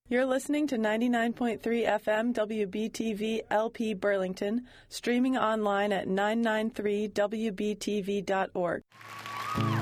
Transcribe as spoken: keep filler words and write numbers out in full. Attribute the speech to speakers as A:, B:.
A: You're listening to ninety-nine point three F M W B T V L P Burlington, streaming online at nine nine three W B T V dot org.